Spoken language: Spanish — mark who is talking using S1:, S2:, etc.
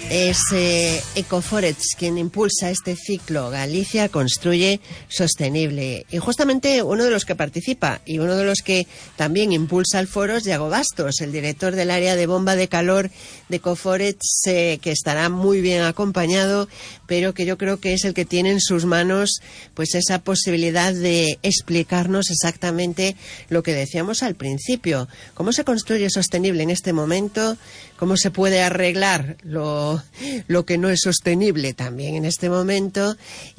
S1: Es Ecoforets quien impulsa este ciclo. Galicia construye sostenible. Y justamente uno de los que participa y uno de los que también impulsa el foro es Iago Bastos, el director del área de bomba de calor de Ecoforets, que estará muy bien acompañado, pero que yo creo que es el que tiene en sus manos pues esa posibilidad de explicarnos exactamente lo que decíamos al principio. ¿Cómo se construye sostenible en este momento? ¿Cómo se puede arreglar lo que no es sostenible también en este momento?